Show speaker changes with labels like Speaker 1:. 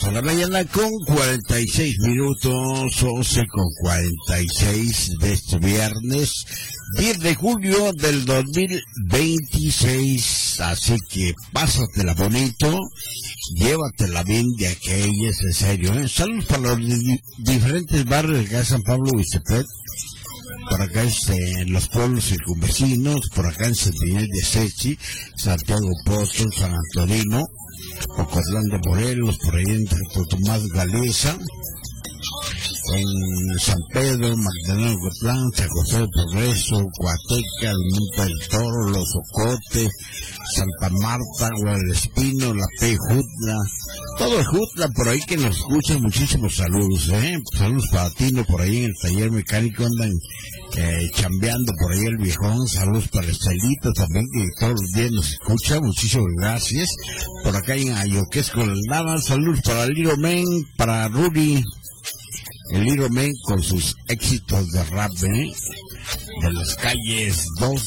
Speaker 1: de la mañana con 46 minutos, 11:46 de este viernes 10 de julio del 2026. Así que pásatela bonito, llévatela bien de aquellas, en serio, ¿eh? Saludos para los diferentes barrios de acá de San Pablo Huitepec, por acá en los pueblos circunvecinos, por acá en Centinel de Sechi, Santiago Pozo, San Antonino, Ocotlán de Morelos, por ahí entre Tomás Galeza, en San Pedro, Magdalena de Ocotlán, San José de Progreso, Coateca, el Monte del Toro, Los Ocotes, Santa Marta, Guadalespino, La P. Jutla, todo el Jutla por ahí que nos escuchan. Muchísimos saludos, saludos para Tino por ahí en el taller mecánico, andan chambeando por ahí el viejón. Saludos para Estelito también, que todos los días nos escucha. Muchísimas gracias. Por acá en Ayoquesco del Nava, saludos para Liro Men, para Rudy, el Liro Men con sus éxitos de rap, de las calles 2